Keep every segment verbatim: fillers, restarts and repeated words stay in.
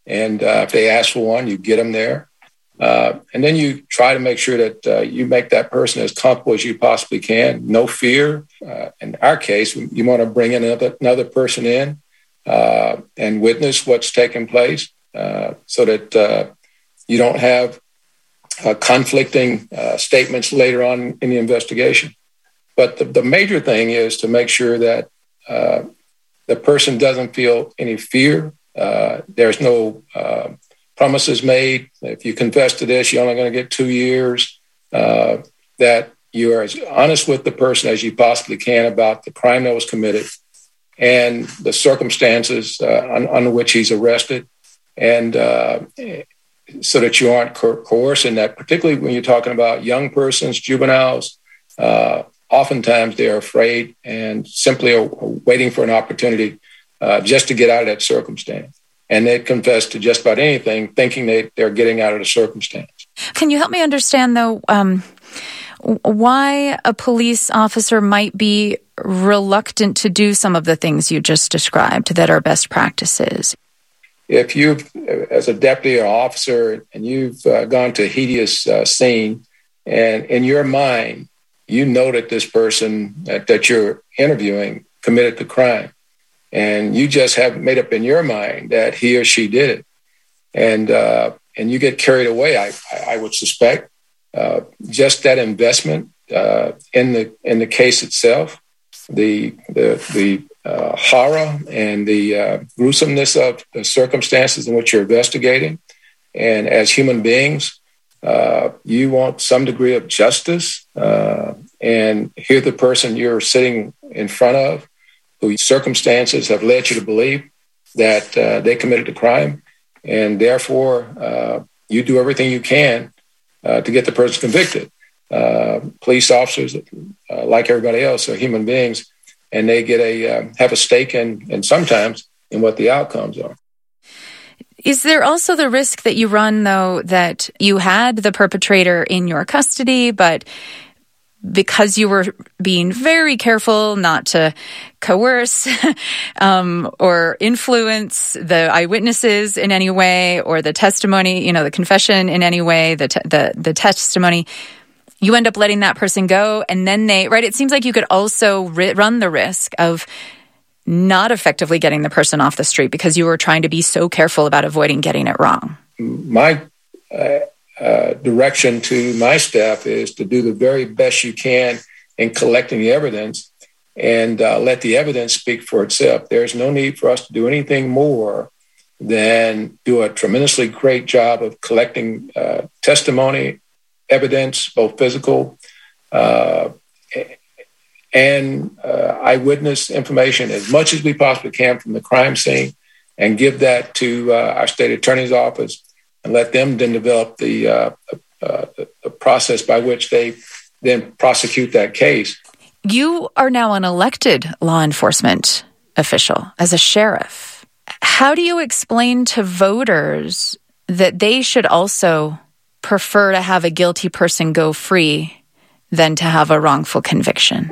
And uh, if they ask for one, you get them there. Uh, and then you try to make sure that uh, you make that person as comfortable as you possibly can. No fear. Uh, in our case, you want to bring in another, another person in uh, and witness what's taking place uh, so that uh, you don't have uh, conflicting uh, statements later on in the investigation. But the, the major thing is to make sure that uh, the person doesn't feel any fear. Uh, there's no uh, promises made. If you confess to this, you're only going to get two years. Uh, that you are as honest with the person as you possibly can about the crime that was committed and the circumstances uh, on, under which he's arrested, and uh, so that you aren't co- coercing that, particularly when you're talking about young persons, juveniles. Uh, oftentimes they're afraid and simply are waiting for an opportunity Uh, just to get out of that circumstance. And they confess to just about anything, thinking they, they're getting out of the circumstance. Can you help me understand, though, um, why a police officer might be reluctant to do some of the things you just described that are best practices? If you've, as a deputy or officer, and you've uh, gone to a hideous uh, scene, and in your mind, you know that this person that, that you're interviewing committed the crime, and you just have made up in your mind that he or she did it, and uh, and you get carried away, I, I would suspect, uh, just that investment uh, in the in the case itself, the the the uh, horror and the uh, gruesomeness of the circumstances in which you're investigating, and as human beings, uh, you want some degree of justice, uh, and here the person you're sitting in front of, whose circumstances have led you to believe that uh, they committed a crime, and therefore uh, you do everything you can uh, to get the person convicted. Uh, police officers, uh, like everybody else, are human beings, and they get a uh, have a stake in, and sometimes in what the outcomes are. Is there also the risk that you run, though, that you had the perpetrator in your custody, but because you were being very careful not to coerce um, or influence the eyewitnesses in any way, or the testimony, you know, the confession in any way, the te- the the testimony, you end up letting that person go, and then they, right? It seems like you could also ri- run the risk of not effectively getting the person off the street because you were trying to be so careful about avoiding getting it wrong. My uh... Uh, direction to my staff is to do the very best you can in collecting the evidence, and uh, let the evidence speak for itself. There's no need for us to do anything more than do a tremendously great job of collecting uh, testimony, evidence, both physical uh, and uh, eyewitness information, as much as we possibly can from the crime scene, and give that to uh, our state attorney's office, and let them then develop the, uh, uh, the process by which they then prosecute that case. You are now an elected law enforcement official as a sheriff. How do you explain to voters that they should also prefer to have a guilty person go free than to have a wrongful conviction?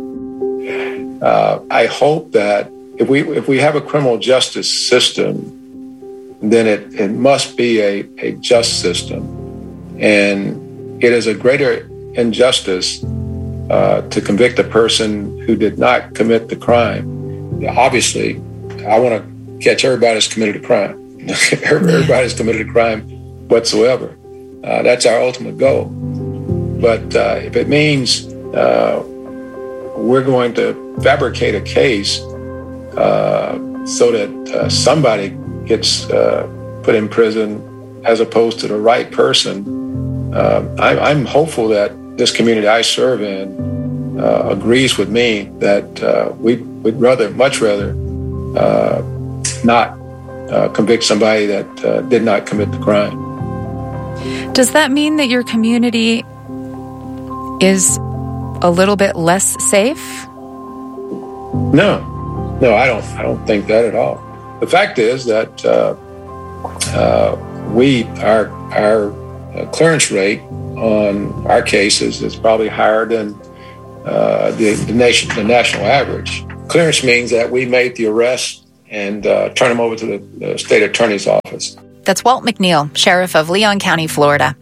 Uh, I hope that if we if we have a criminal justice system, then it, it must be a, a just system. And it is a greater injustice uh, to convict a person who did not commit the crime. Obviously, I want to catch everybody that's committed a crime. Everybody's committed a crime whatsoever. Uh, that's our ultimate goal. But uh, if it means uh, we're going to fabricate a case uh, so that uh, somebody gets uh, put in prison as opposed to the right person, uh, I, I'm hopeful that this community I serve in uh, agrees with me that uh, we would rather, much rather, uh, not uh, convict somebody that uh, did not commit the crime. Does that mean that your community is a little bit less safe? No, no, I don't. I don't think that at all. The fact is that uh, uh, we, our our clearance rate on our cases is probably higher than uh, the, the nation, the national average. Clearance means that we made the arrest and uh, turn them over to the, the state attorney's office. That's Walt McNeil, sheriff of Leon County, Florida.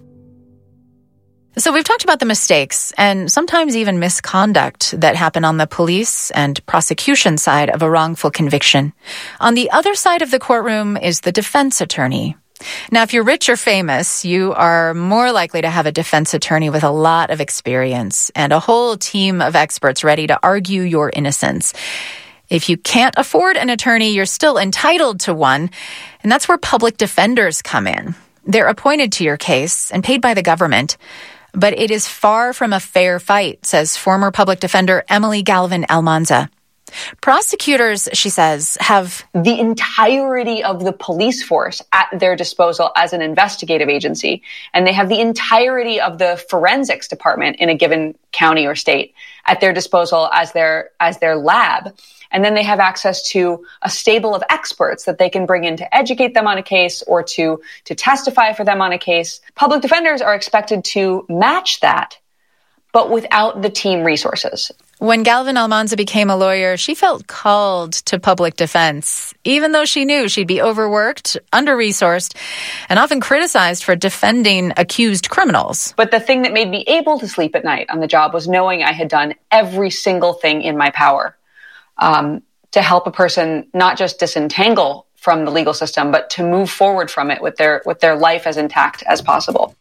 So we've talked about the mistakes and sometimes even misconduct that happen on the police and prosecution side of a wrongful conviction. On the other side of the courtroom is the defense attorney. Now, if you're rich or famous, you are more likely to have a defense attorney with a lot of experience and a whole team of experts ready to argue your innocence. If you can't afford an attorney, you're still entitled to one, and that's where public defenders come in. They're appointed to your case and paid by the government, but it is far from a fair fight, says former public defender Emily Galvin Almanza. Prosecutors, she says, have the entirety of the police force at their disposal as an investigative agency, and they have the entirety of the forensics department in a given county or state at their disposal as their as their lab. And then they have access to a stable of experts that they can bring in to educate them on a case or to, to testify for them on a case. Public defenders are expected to match that, but without the team resources. When Galvin Almanza became a lawyer, she felt called to public defense, even though she knew she'd be overworked, under-resourced, and often criticized for defending accused criminals. But the thing that made me able to sleep at night on the job was knowing I had done every single thing in my power um, to help a person not just disentangle from the legal system, but to move forward from it with their with their life as intact as possible.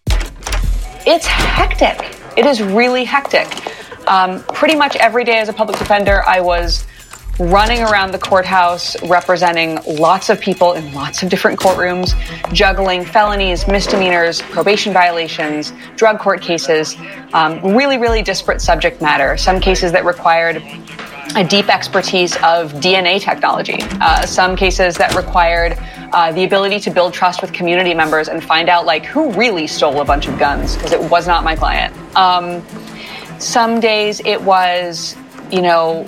It's hectic. It is really hectic. Um, pretty much every day as a public defender, I was running around the courthouse, representing lots of people in lots of different courtrooms, juggling felonies, misdemeanors, probation violations, drug court cases, um, really, really disparate subject matter. Some cases that required a deep expertise of D N A technology. Uh, some cases that required uh, the ability to build trust with community members and find out, like, who really stole a bunch of guns, because it was not my client. Um, Some days it was, you know,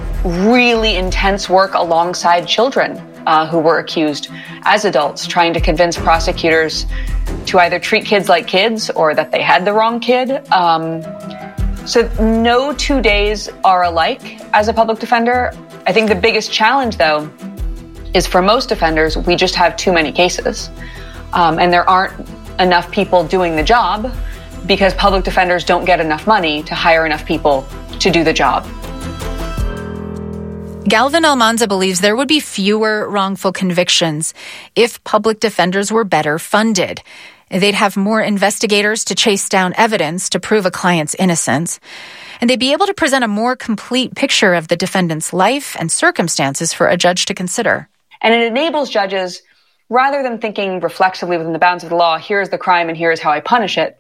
really intense work alongside children uh, who were accused as adults, trying to convince prosecutors to either treat kids like kids or that they had the wrong kid. Um, so no two days are alike as a public defender. I think the biggest challenge, though, is for most defenders, we just have too many cases. Um, and there aren't enough people doing the job, because public defenders don't get enough money to hire enough people to do the job. Galvin Almanza believes there would be fewer wrongful convictions if public defenders were better funded. They'd have more investigators to chase down evidence to prove a client's innocence, and they'd be able to present a more complete picture of the defendant's life and circumstances for a judge to consider. And it enables judges, rather than thinking reflexively within the bounds of the law, here's the crime and here's how I punish it,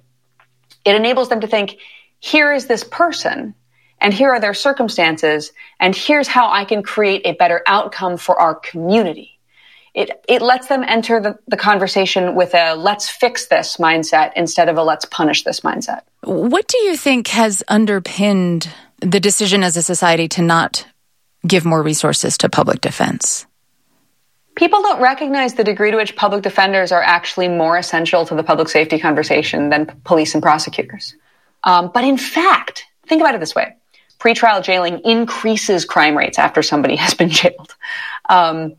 it enables them to think, here is this person, and here are their circumstances, and here's how I can create a better outcome for our community. It it lets them enter the, the conversation with a let's fix this mindset instead of a let's punish this mindset. What do you think has underpinned the decision as a society to not give more resources to public defense? People don't recognize the degree to which public defenders are actually more essential to the public safety conversation than p- police and prosecutors. Um, but in fact, think about it this way. Pretrial jailing increases crime rates after somebody has been jailed. Um,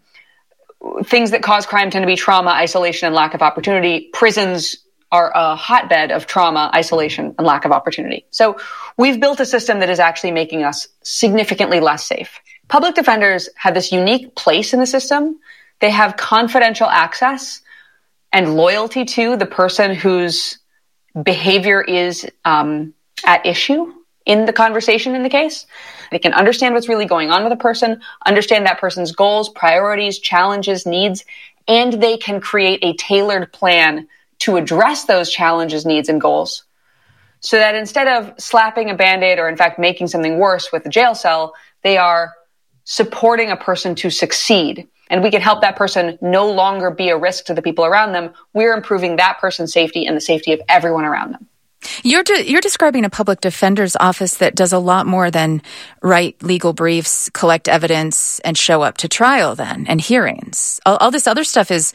things that cause crime tend to be trauma, isolation, and lack of opportunity. Prisons are a hotbed of trauma, isolation, and lack of opportunity. So we've built a system that is actually making us significantly less safe. Public defenders have this unique place in the system. They have confidential access and loyalty to the person whose behavior is um, at issue in the conversation in the case. They can understand what's really going on with a person, understand that person's goals, priorities, challenges, needs, and they can create a tailored plan to address those challenges, needs, and goals. So that instead of slapping a Band-Aid or in fact making something worse with the jail cell, they are supporting a person to succeed. And we can help that person no longer be a risk to the people around them. We're improving that person's safety and the safety of everyone around them. You're de- you're describing a public defender's office that does a lot more than write legal briefs, collect evidence, and show up to trial then, and hearings. All, all this other stuff is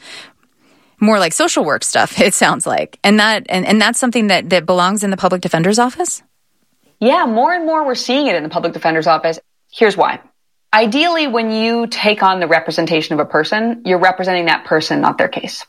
more like social work stuff, it sounds like. And that and, and that's something that, that belongs in the public defender's office? Yeah, more and more we're seeing it in the public defender's office. Here's why. Ideally, when you take on the representation of a person, you're representing that person, not their case.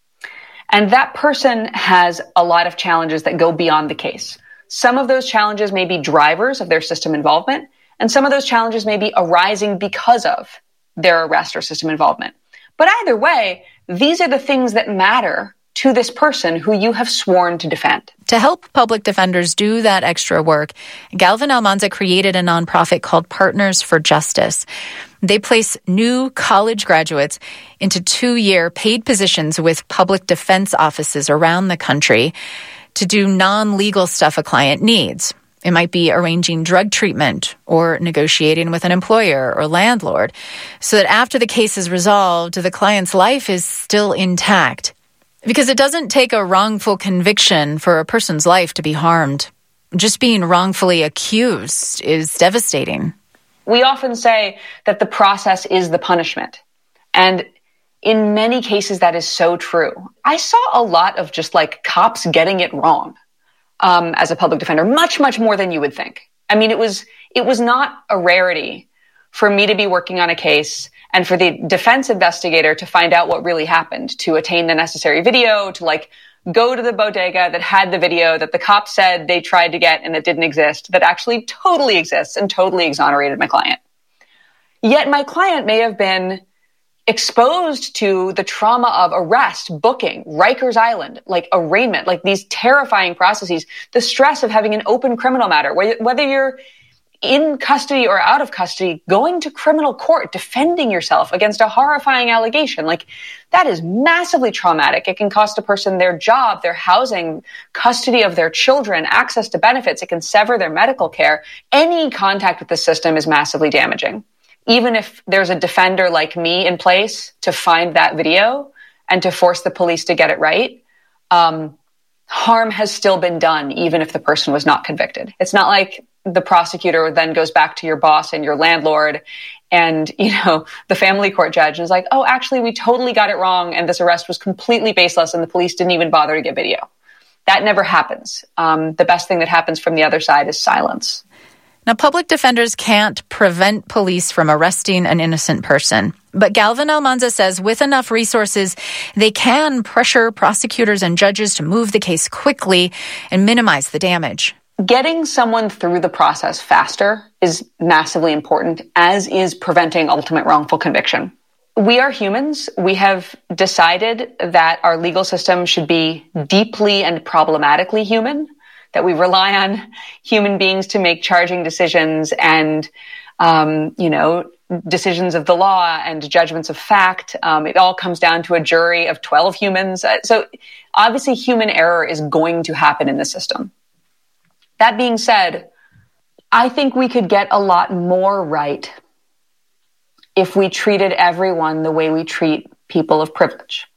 And that person has a lot of challenges that go beyond the case. Some of those challenges may be drivers of their system involvement, and some of those challenges may be arising because of their arrest or system involvement. But either way, these are the things that matter to this person who you have sworn to defend. To help public defenders do that extra work, Galvin Almanza created a nonprofit called Partners for Justice. They place new college graduates into two-year paid positions with public defense offices around the country to do non-legal stuff a client needs. It might be arranging drug treatment or negotiating with an employer or landlord so that after the case is resolved, the client's life is still intact. Because it doesn't take a wrongful conviction for a person's life to be harmed. Just being wrongfully accused is devastating. We often say that the process is the punishment. And in many cases, that is so true. I saw a lot of just like cops getting it wrong um, as a public defender, much, much more than you would think. I mean, it was it was not a rarity for me to be working on a case and for the defense investigator to find out what really happened, to attain the necessary video, to like go to the bodega that had the video that the cops said they tried to get and it didn't exist, that actually totally exists and totally exonerated my client. Yet my client may have been exposed to the trauma of arrest, booking, Rikers Island, like arraignment, like these terrifying processes, the stress of having an open criminal matter, whether you're in custody or out of custody, going to criminal court, defending yourself against a horrifying allegation. Like, that is massively traumatic. It can cost a person their job, their housing, custody of their children, access to benefits. It can sever their medical care. Any contact with the system is massively damaging. Even if there's a defender like me in place to find that video and to force the police to get it right, um, harm has still been done, even if the person was not convicted. It's not like the prosecutor then goes back to your boss and your landlord and, you know, the family court judge is like, oh, actually, we totally got it wrong. And this arrest was completely baseless and the police didn't even bother to get video. That never happens. Um, the best thing that happens from the other side is silence. Now, public defenders can't prevent police from arresting an innocent person. But Galvin Almanza says with enough resources, they can pressure prosecutors and judges to move the case quickly and minimize the damage. Getting someone through the process faster is massively important, as is preventing ultimate wrongful conviction. We are humans. We have decided that our legal system should be deeply and problematically human, that we rely on human beings to make charging decisions and, um, you know, decisions of the law and judgments of fact. Um, it all comes down to a jury of twelve humans. So obviously human error is going to happen in the system. That being said, I think we could get a lot more right if we treated everyone the way we treat people of privilege.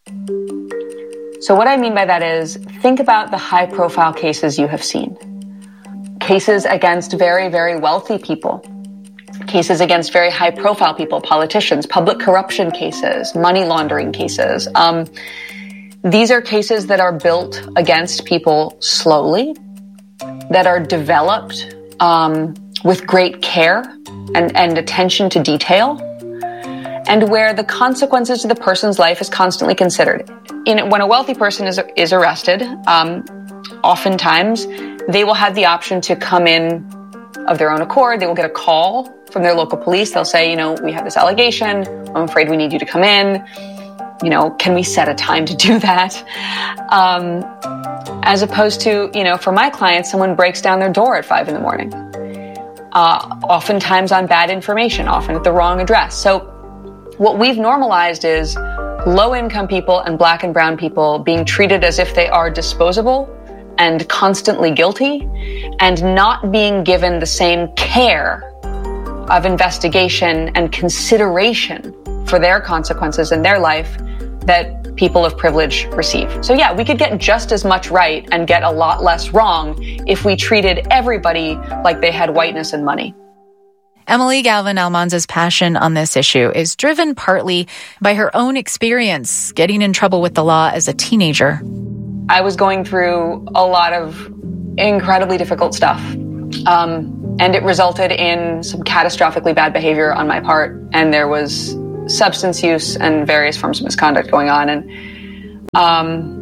So what I mean by that is, think about the high-profile cases you have seen. Cases against very, very wealthy people. Cases against very high-profile people, politicians, public corruption cases, money laundering cases. Um, these are cases that are built against people slowly, that are developed um, with great care and, and attention to detail, and where the consequences to the person's life is constantly considered. In, when a wealthy person is, is arrested, um, oftentimes they will have the option to come in of their own accord. They will get a call from their local police. They'll say, you know, we have this allegation. I'm afraid we need you to come in. You know, can we set a time to do that? Um, as opposed to, you know, for my clients, someone breaks down their door at five in the morning. Uh, oftentimes on bad information, often at the wrong address. So what we've normalized is low-income people and black and brown people being treated as if they are disposable and constantly guilty and not being given the same care of investigation and consideration for their consequences in their life that people of privilege receive. So yeah, we could get just as much right and get a lot less wrong if we treated everybody like they had whiteness and money. Emily Galvin Almanza's passion on this issue is driven partly by her own experience getting in trouble with the law as a teenager. I was going through a lot of incredibly difficult stuff. Um, and it resulted in some catastrophically bad behavior on my part, and there was substance use and various forms of misconduct going on. And um,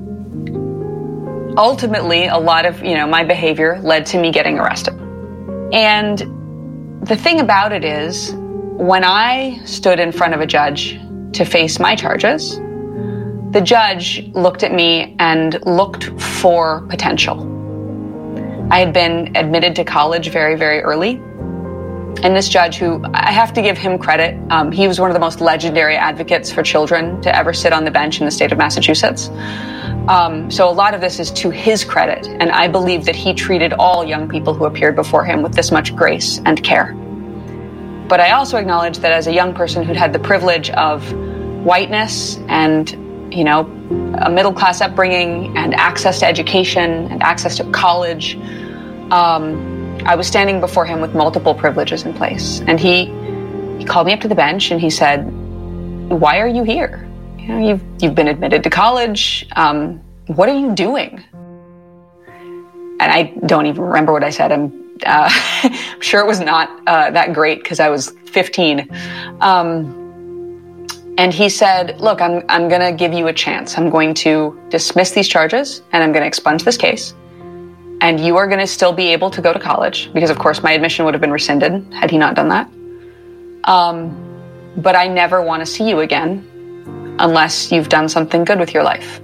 ultimately, a lot of, you know, my behavior led to me getting arrested. And the thing about it is, when I stood in front of a judge to face my charges, the judge looked at me and looked for potential. I had been admitted to college very, very early. And this judge, who I have to give him credit, um, he was one of the most legendary advocates for children to ever sit on the bench in the state of Massachusetts. Um, so a lot of this is to his credit. And I believe that he treated all young people who appeared before him with this much grace and care. But I also acknowledge that as a young person who'd had the privilege of whiteness and, you know, a middle-class upbringing and access to education and access to college, um, I was standing before him with multiple privileges in place. And he, he called me up to the bench and he said, "Why are you here? You know, you've, you've been admitted to college. Um, what are you doing?" And I don't even remember what I said. I'm uh, I'm sure it was not uh, that great because I was fifteen. Um, and he said, "Look, I'm, I'm going to give you a chance. I'm going to dismiss these charges and I'm going to expunge this case. And you are going to still be able to go to college," because of course my admission would have been rescinded had he not done that. Um, but I never want to see you again unless you've done something good with your life.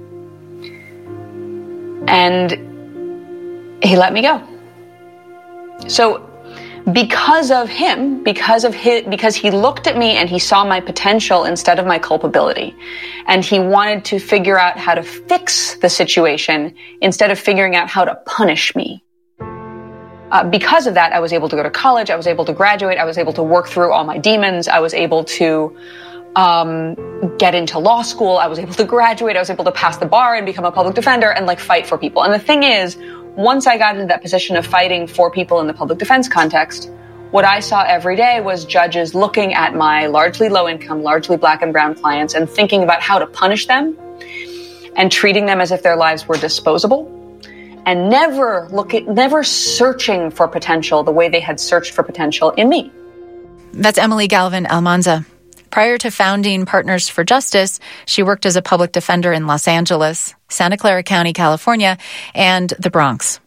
And he let me go. So because of him, because of his, because he looked at me and he saw my potential instead of my culpability, and he wanted to figure out how to fix the situation instead of figuring out how to punish me. Uh, because of that, I was able to go to college. I was able to graduate. I was able to work through all my demons. I was able to um, get into law school. I was able to graduate. I was able to pass the bar and become a public defender and like fight for people. And the thing is, once I got into that position of fighting for people in the public defense context, what I saw every day was judges looking at my largely low income, largely black and brown clients and thinking about how to punish them and treating them as if their lives were disposable, and never look at, never searching for potential the way they had searched for potential in me. That's Emily Galvin Almanza. Prior to founding Partners for Justice, she worked as a public defender in Los Angeles, Santa Clara County, California, and the Bronx.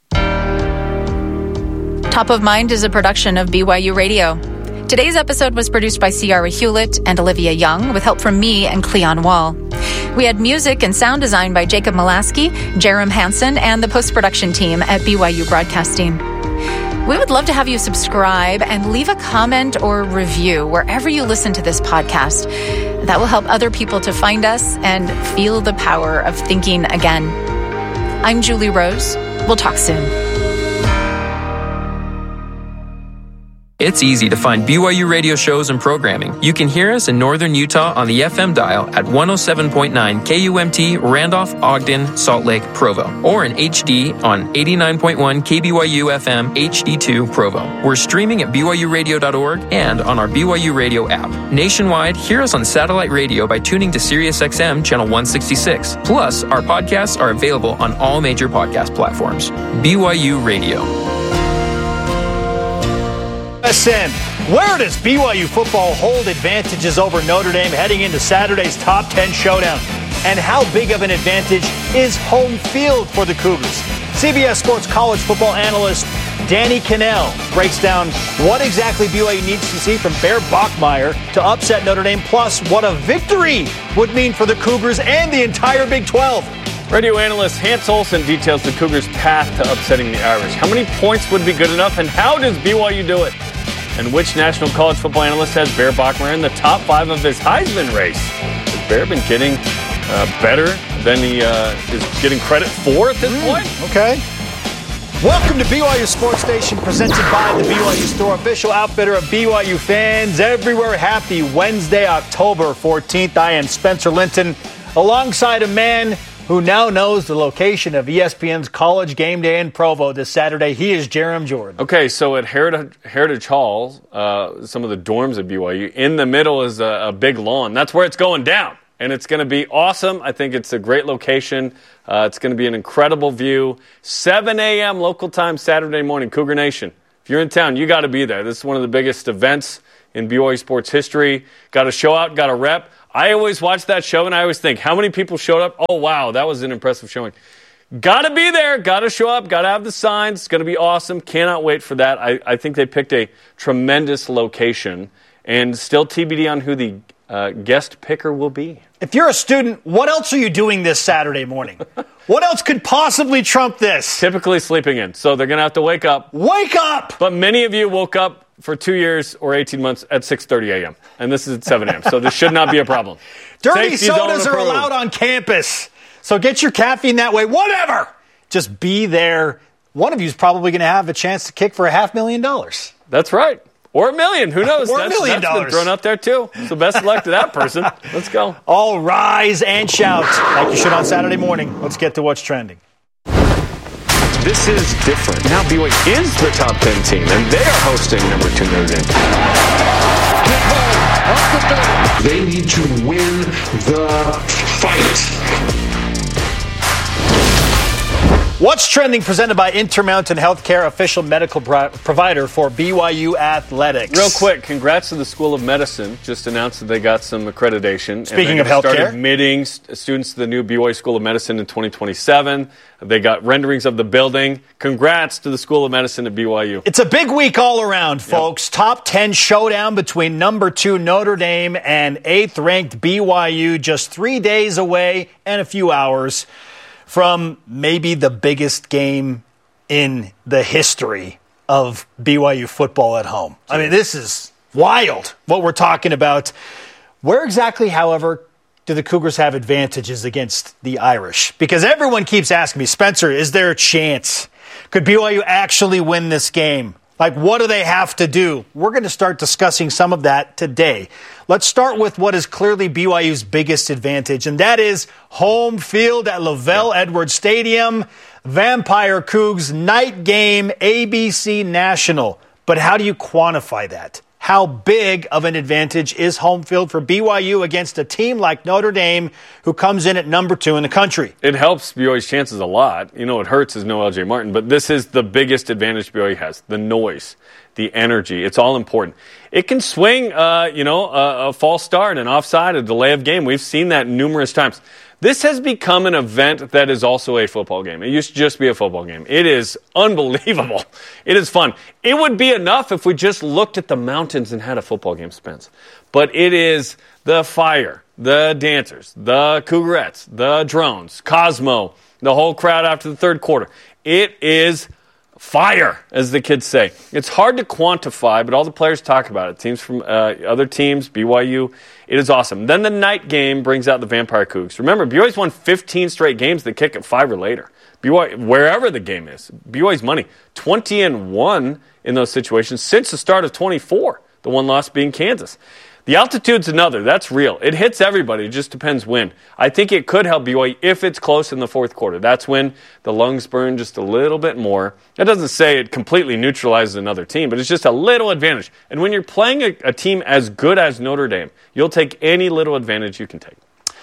Top of Mind is a production of B Y U Radio. Today's episode was produced by Ciara Hewlett and Olivia Young, with help from me and Cleon Wall. We had music and sound design by Jacob Mulaski, Jerem Hansen, and the post-production team at B Y U Broadcasting. We would love to have you subscribe and leave a comment or review wherever you listen to this podcast. That will help other people to find us and feel the power of thinking again. I'm Julie Rose. We'll talk soon. It's easy to find B Y U radio shows and programming. You can hear us in northern Utah on the F M dial at one oh seven point nine K U M T, Randolph, Ogden, Salt Lake, Provo, or in H D on eighty-nine point one K B Y U F M H D two, Provo. We're streaming at B Y U radio dot org and on our B Y U Radio app. Nationwide, hear us on satellite radio by tuning to Sirius X M channel one sixty-six. Plus, our podcasts are available on all major podcast platforms. B Y U Radio. Listen, where does B Y U football hold advantages over Notre Dame heading into Saturday's top ten showdown? And how big of an advantage is home field for the Cougars? C B S Sports college football analyst Danny Cannell breaks down what exactly B Y U needs to see from Bear Bachmeier to upset Notre Dame, plus what a victory would mean for the Cougars and the entire Big twelve. Radio analyst Hans Olsen details the Cougars' path to upsetting the Irish. How many points would be good enough, and how does B Y U do it? And which national college football analyst has Bear Bachmeier in the top five of his Heisman race? Has Bear been getting uh, better than he uh, is getting credit for at this mm, point? Okay. Welcome to B Y U Sports Station, presented by the B Y U Store, official outfitter of B Y U fans everywhere. Happy Wednesday, October fourteenth. I am Spencer Linton, alongside a man who now knows the location of E S P N's College Game Day in Provo this Saturday. He is Jerem Jordan. Okay, so at Heritage, Heritage Hall, uh, some of the dorms at B Y U, in the middle is a, a big lawn. That's where it's going down, and it's going to be awesome. I think it's a great location. Uh, it's going to be an incredible view. seven a.m. local time Saturday morning, Cougar Nation. If If you're in town, you got to be there. This is one of the biggest events in B Y U sports history. Got to show out, got to rep. I always watch that show, and I always think, how many people showed up? Oh, wow, that was an impressive showing. Got to be there, got to show up, got to have the signs. It's going to be awesome. Cannot wait for that. I, I think they picked a tremendous location, and still T B D on who the uh, guest picker will be. If you're a student, what else are you doing this Saturday morning? What else could possibly trump this? Typically sleeping in, so they're going to have to wake up. Wake up! But many of you woke up for two years or eighteen months at six thirty a.m., and this is at seven a.m., so this should not be a problem. Dirty Safety sodas zone are approved. allowed on campus, so get your caffeine that way. Whatever! Just be there. One of you is probably going to have a chance to kick for a half million dollars. That's right. Or a million. Who knows? Or a that's, million that's dollars. been thrown out there, too. So best of luck to that person. Let's go. All rise and shout like you should on Saturday morning. Let's get to what's trending. This is different. Now B Y U is the top ten team, and they are hosting number two Notre Dame. They need to win the fight. What's trending, presented by Intermountain Healthcare, official medical pro- provider for B Y U athletics. Real quick, congrats to the School of Medicine. Just announced that they got some accreditation. Speaking and of healthcare, started admitting st- students to the new B Y U School of Medicine in twenty twenty-seven. They got renderings of the building. Congrats to the School of Medicine at B Y U. It's a big week all around, folks. Yep. Top ten showdown between number two Notre Dame and eighth-ranked B Y U, just three days away and a few hours from maybe the biggest game in the history of B Y U football at home. I mean, this is wild, what we're talking about. Where exactly, however, do the Cougars have advantages against the Irish? Because everyone keeps asking me, Spencer, is there a chance? Could B Y U actually win this game? Like, what do they have to do? We're going to start discussing some of that today. Let's start with what is clearly B Y U's biggest advantage, and that is home field at LaVell Edwards Stadium. Vampire Cougs, night game, A B C National. But how do you quantify that? How big of an advantage is home field for B Y U against a team like Notre Dame, who comes in at number two in the country? It helps B Y U's chances a lot. You know, what hurts is no L J Martin, but this is the biggest advantage B Y U has. The noise, the energy, it's all important. It can swing, uh, you know, a, a false start, an offside, a delay of game. We've seen that numerous times. This has become an event that is also a football game. It used to just be a football game. It is unbelievable. It is fun. It would be enough if we just looked at the mountains and had a football game, Spence. But it is the fire, the dancers, the Cougarettes, the drones, Cosmo, the whole crowd after the third quarter. It is fire, as the kids say. It's hard to quantify, but all the players talk about it. Teams from uh, other teams, B Y U, it is awesome. Then the night game brings out the Vampire Cougs. Remember, B Y U's won fifteen straight games. They kick at five or later. B Y U, wherever the game is, B Y U's money. twenty and one in those situations since the start of twenty-four. The one loss being Kansas. The altitude's another. That's real. It hits everybody. It just depends when. I think it could help B Y U if it's close in the fourth quarter. That's when the lungs burn just a little bit more. That doesn't say it completely neutralizes another team, but it's just a little advantage. And when you're playing a, a team as good as Notre Dame, you'll take any little advantage you can take.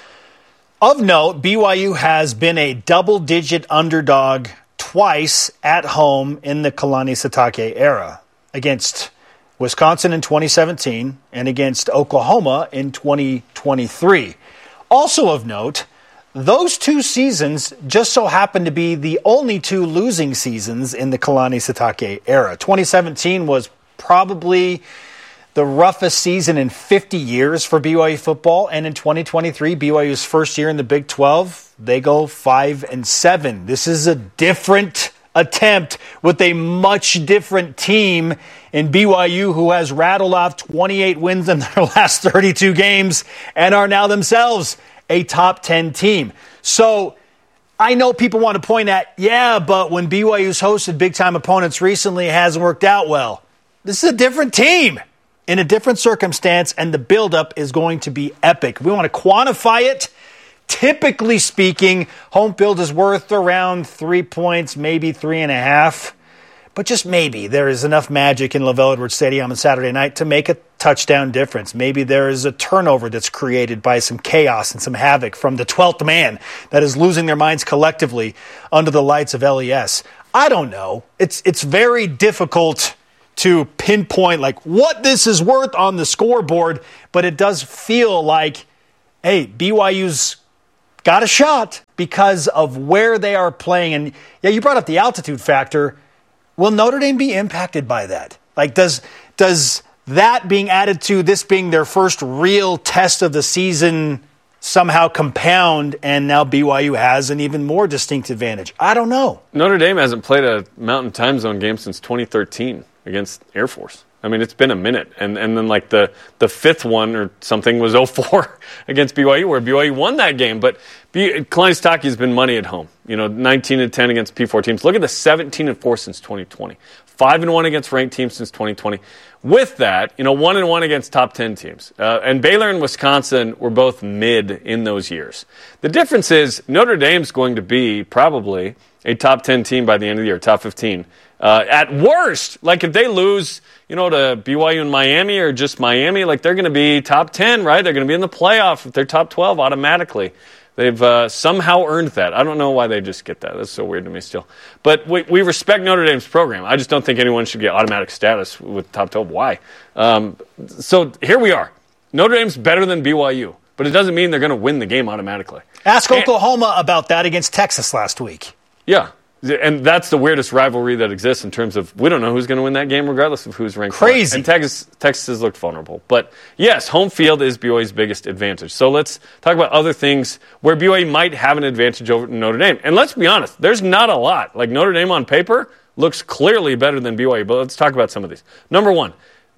Of note, B Y U has been a double-digit underdog twice at home in the Kalani Sitake era, against Wisconsin in twenty seventeen and against Oklahoma in twenty twenty-three. Also of note, those two seasons just so happen to be the only two losing seasons in the Kalani Sitake era. twenty seventeen was probably the roughest season in fifty years for B Y U football, and in twenty twenty-three, B Y U's first year in the Big twelve, they go five and seven. This is a different attempt with a much different team in B Y U, who has rattled off twenty-eight wins in their last thirty-two games and are now themselves a top ten team. So I know people want to point at, yeah, but when B Y U's hosted big-time opponents recently, it hasn't worked out well. This is a different team in a different circumstance, and the buildup is going to be epic. We want to quantify it. Typically speaking, home field is worth around three points, maybe three and a half. But just maybe there is enough magic in LaVell Edwards Stadium on Saturday night to make a touchdown difference. Maybe there is a turnover that's created by some chaos and some havoc from the twelfth man that is losing their minds collectively under the lights of L E S. I don't know. It's it's very difficult to pinpoint like what this is worth on the scoreboard, but it does feel like, hey, B Y U's got a shot because of where they are playing. And yeah, you brought up the altitude factor. Will Notre Dame be impacted by that? Like, does does that being added to this being their first real test of the season somehow compound, and now B Y U has an even more distinct advantage? I don't know. Notre Dame hasn't played a Mountain Time Zone game since twenty thirteen against Air Force. I mean, it's been a minute. And and then, like, the, the fifth one or something was oh four against B Y U, where B Y U won that game. But B- Kalani Sitake has been money at home. You know, nineteen and ten against P four teams. Look at the seventeen and four since twenty twenty. five and one against ranked teams since twenty twenty. With that, you know, one and one against top ten teams. Uh, and Baylor and Wisconsin were both mid in those years. The difference is Notre Dame's going to be probably a top ten team by the end of the year, top fifteen. Uh, at worst, like if they lose, you know, to B Y U and Miami or just Miami, like they're going to be top ten, right? They're going to be in the playoff if they're top twelve automatically. They've uh, somehow earned that. I don't know why they just get that. That's so weird to me still. But we, we respect Notre Dame's program. I just don't think anyone should get automatic status with top twelve. Why? Um, so here we are. Notre Dame's better than B Y U, but it doesn't mean they're going to win the game automatically. Ask and, Oklahoma about that against Texas last week. Yeah. And that's the weirdest rivalry that exists in terms of we don't know who's going to win that game regardless of who's ranked. Crazy. And Texas, Texas has looked vulnerable. But, yes, home field is B Y U's biggest advantage. So let's talk about other things where B Y U might have an advantage over Notre Dame. And let's be honest, there's not a lot. Like Notre Dame on paper looks clearly better than B Y U. But let's talk about some of these. Number one,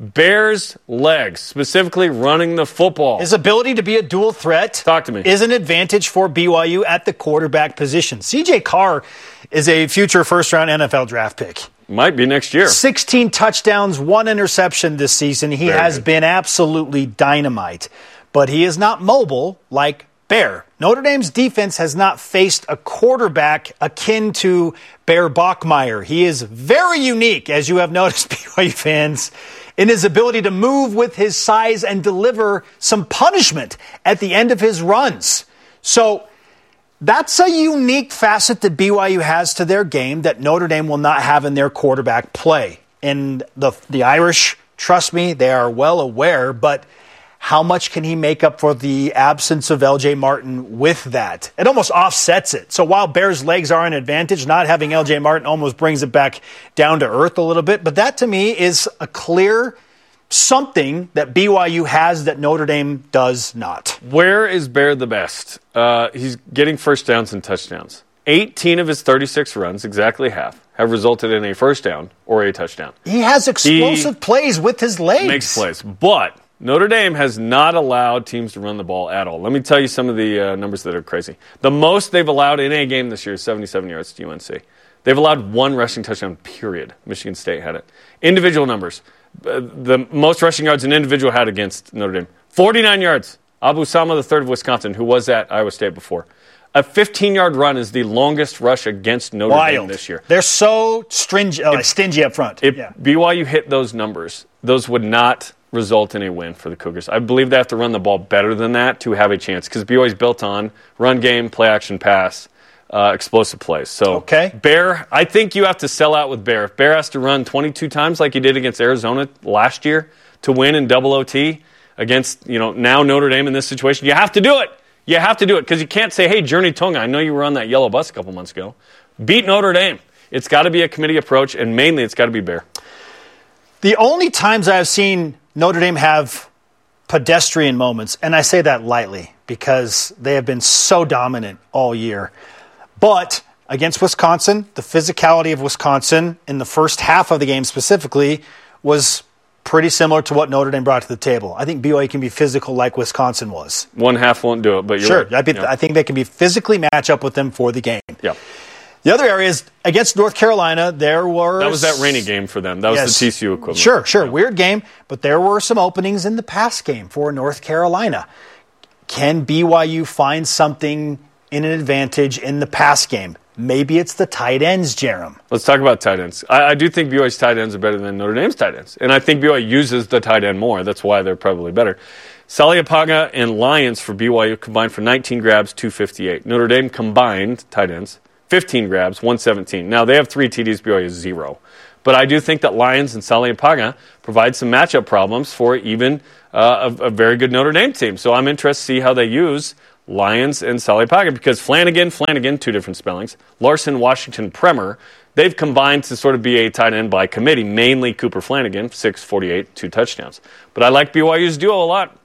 Bears' legs, specifically running the football. His ability to be a dual threat Talk to me. is an advantage for B Y U at the quarterback position. C J Carr is a future first-round N F L draft pick. Might be next year. sixteen touchdowns, one interception this season. He Very has good. been absolutely dynamite. But he is not mobile like Bear. Notre Dame's defense has not faced a quarterback akin to Bear Bachmeier. He is very unique, as you have noticed, B Y U fans, in his ability to move with his size and deliver some punishment at the end of his runs. So that's a unique facet that B Y U has to their game that Notre Dame will not have in their quarterback play. And the the Irish, trust me, they are well aware, but how much can he make up for the absence of L J Martin with that? It almost offsets it. So while Bears' legs are an advantage, not having L J Martin almost brings it back down to earth a little bit. But that to me is a clear something that B Y U has that Notre Dame does not. Where is Bear the best? Uh, he's getting first downs and touchdowns. eighteen of his thirty-six runs, exactly half, have resulted in a first down or a touchdown. He has explosive he plays with his legs. Makes plays. But Notre Dame has not allowed teams to run the ball at all. Let me tell you some of the uh, numbers that are crazy. The most they've allowed in a game this year is seventy-seven yards to U N C. They've allowed one rushing touchdown, period. Michigan State had it. Individual numbers. Uh, the most rushing yards an individual had against Notre Dame. forty-nine yards. Abu Sama, the third of Wisconsin, who was at Iowa State before. A fifteen-yard run is the longest rush against Notre Wild. Dame this year. They're so stringy, uh, if, stingy up front. If yeah. B Y U hit those numbers, those would not result in a win for the Cougars. I believe they have to run the ball better than that to have a chance because B Y U is built on run game, play action, pass, uh, explosive plays. So okay. Bear, I think you have to sell out with Bear. If Bear has to run twenty-two times like he did against Arizona last year to win in double O T against, you know, now Notre Dame in this situation, you have to do it. You have to do it because you can't say, hey, Journey Tonga, I know you were on that yellow bus a couple months ago. Beat Notre Dame. It's got to be a committee approach, and mainly it's got to be Bear. The only times I've seen Notre Dame have pedestrian moments, and I say that lightly because they have been so dominant all year. But against Wisconsin, the physicality of Wisconsin in the first half of the game specifically was pretty similar to what Notre Dame brought to the table. I think B Y U can be physical like Wisconsin was. One half won't do it, but you're sure. Right. I, be, yeah. I think they can be physically match up with them for the game. Yeah. The other area is against North Carolina, there were... That was that rainy game for them. That was yes. the T C U equivalent. Sure, sure. Yeah. Weird game, but there were some openings in the pass game for North Carolina. Can B Y U find something in an advantage in the pass game? Maybe it's the tight ends, Jerem. Let's talk about tight ends. I, I do think B Y U's tight ends are better than Notre Dame's tight ends. And I think B Y U uses the tight end more. That's why they're probably better. Saliapaga and Lyons for B Y U combined for nineteen grabs, two fifty-eight. Notre Dame combined tight ends, fifteen grabs, one seventeen. Now, they have three T Ds, B Y U has zero. But I do think that Lyons and Saleapaga provide some matchup problems for even uh, a, a very good Notre Dame team. So I'm interested to see how they use Lyons and Saleapaga, because Flanagan, Flanagan, two different spellings, Larson, Washington, Bremer, they've combined to sort of be a tight end by committee, mainly Cooper Flanagan, six forty-eight, two touchdowns. But I like B Y U's duo a lot.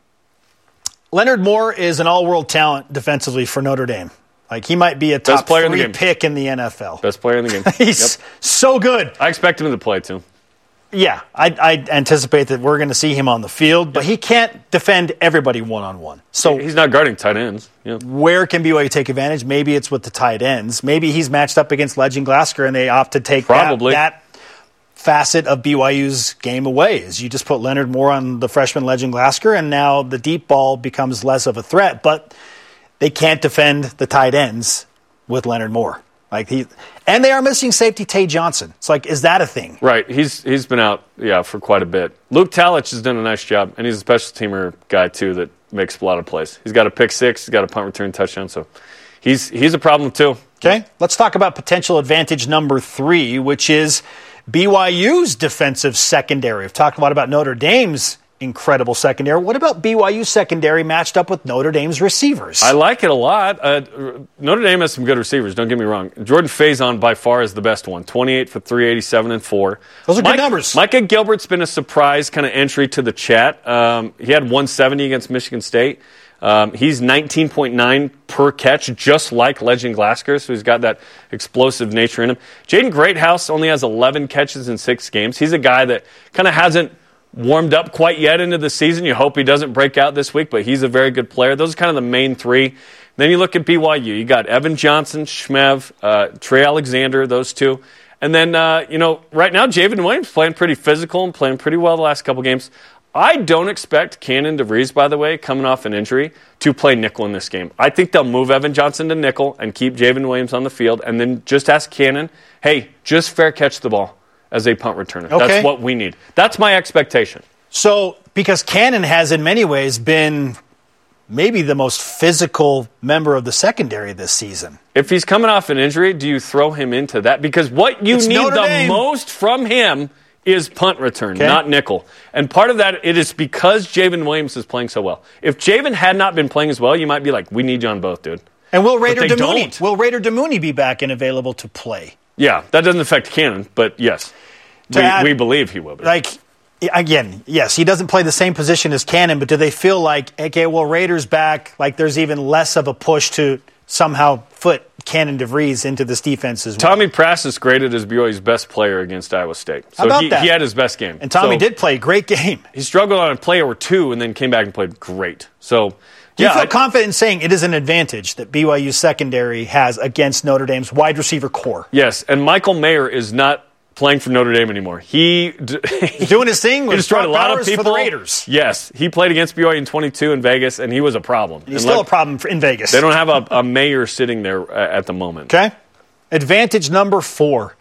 Leonard Moore is an all-world talent defensively for Notre Dame. Like, he might be a top player three in the game. pick in the N F L. Best player in the game. He's yep. so good. I expect him to play, too. Yeah, I, I anticipate that we're going to see him on the field, but he can't defend everybody one-on-one. So he's not guarding tight ends. Yeah. Where can B Y U take advantage? Maybe it's with the tight ends. Maybe he's matched up against Legend Glasgow, and they opt to take Probably. that, that facet of B Y U's game away. Is you just put Leonard Moore on the freshman Legend Glasgow, and now the deep ball becomes less of a threat. But they can't defend the tight ends with Leonard Moore. Like he, and they are missing safety Tay Johnson. It's like, is that a thing? Right. He's he's been out, yeah, for quite a bit. Luke Talich has done a nice job, and he's a special teamer guy too that makes a lot of plays. He's got a pick six, he's got a punt return touchdown, so he's he's a problem too. Okay, let's talk about potential advantage number three, which is B Y U's defensive secondary. We've talked a lot about Notre Dame's incredible secondary. What about B Y U secondary matched up with Notre Dame's receivers? I like it a lot. Uh, Notre Dame has some good receivers, don't get me wrong. Jordan Faison by far is the best one. twenty-eight for three eighty-seven and four. Those are Mike, good numbers. Micah Gilbert's been a surprise kind of entry to the chat. Um, he had one seventy against Michigan State. Um, he's nineteen point nine per catch, just like Legend Glasgow, so he's got that explosive nature in him. Jaden Greathouse only has eleven catches in six games. He's a guy that kind of hasn't warmed up quite yet into the season. You hope he doesn't break out this week, but he's a very good player. Those are kind of the main three. Then you look at B Y U. You got Evan Johnson, Shmev, uh, Trey Alexander, those two. And then, uh, you know, right now, Javen Williams playing pretty physical and playing pretty well the last couple games. I don't expect Cannon DeVries, by the way, coming off an injury, to play nickel in this game. I think they'll move Evan Johnson to nickel and keep Javen Williams on the field, and then just ask Cannon, hey, just fair catch the ball as a punt returner. Okay. That's what we need. That's my expectation. So, because Cannon has in many ways been maybe the most physical member of the secondary this season. If he's coming off an injury, do you throw him into that? Because what you It's need Notre the Dame. most from him is punt return, Okay. not nickel. And part of that, it is because Javen Williams is playing so well. If Javen had not been playing as well, you might be like, we need you on both, dude. And will Raider they DeMooney don't. will Raider DeMooney be back and available to play? Yeah, that doesn't affect Cannon, but yes, To we, add- we believe he will be. Like, again, yes, he doesn't play the same position as Cannon, but do they feel like, okay, well, Raiders back, like there's even less of a push to somehow foot Cannon DeVries into this defense as well? Tommy Prass is graded as B Y U's best player against Iowa State. So How about he, that? he had his best game. And Tommy So did play a great game. He struggled on a play or two and then came back and played great. So, Do you yeah, feel I- confident in saying it is an advantage that B Y U secondary has against Notre Dame's wide receiver core? yes, and Michael Mayer is not playing for Notre Dame anymore. He d- He's doing his thing he with destroyed a Brock lot of Bowers people. for the Raiders. Yes, he played against B Y U in twenty-two in Vegas, and he was a problem. He's And still like, a problem for, in Vegas. They don't have a, a Mayer sitting there uh, at the moment. Okay. Advantage number four.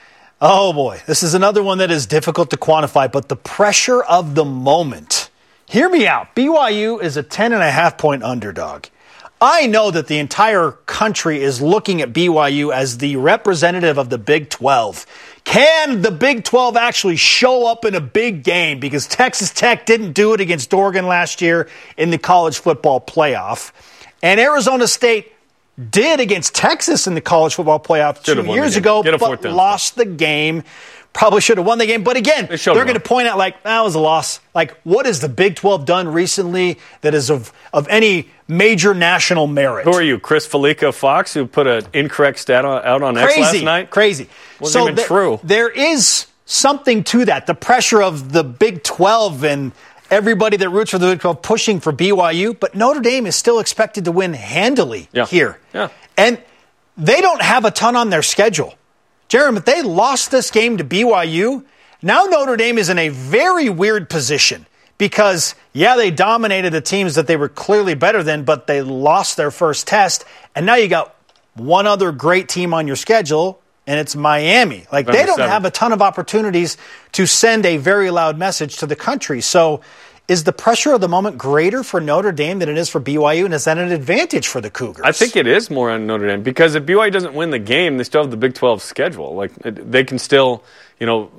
Oh, boy. This is another one that is difficult to quantify, but the pressure of the moment. Hear me out. B Y U is a ten and a half point underdog. I know that the entire country is looking at B Y U as the representative of the Big twelve. Can the Big twelve actually show up in a big game? Because Texas Tech didn't do it against Oregon last year in the college football playoff. And Arizona State did against Texas in the college football playoff Should have two won the years game. ago, Get a but fourth down. lost the game. Probably should have won the game. But again, They showed they're well. going to point out, like, that was a loss. Like, what has the Big twelve done recently that is of, of any major national merit? Who are you, Chris Felica Fox, who put an incorrect stat on, out on X Crazy, last night? crazy. Wasn't so even there- true. There is something to that. The pressure of the Big twelve and everybody that roots for the Big twelve pushing for B Y U, but Notre Dame is still expected to win handily Yeah. here. Yeah. And they don't have a ton on their schedule. Jeremy, if they lost this game to B Y U, now Notre Dame is in a very weird position because, yeah, they dominated the teams that they were clearly better than, but they lost their first test. And now you got one other great team on your schedule, and it's Miami. Like, they November don't seventh. have a ton of opportunities to send a very loud message to the country. So Is the pressure of the moment greater for Notre Dame than it is for B Y U, and is that an advantage for the Cougars? I think it is more on Notre Dame because if B Y U doesn't win the game, they still have the Big twelve schedule. Like they can still, you know,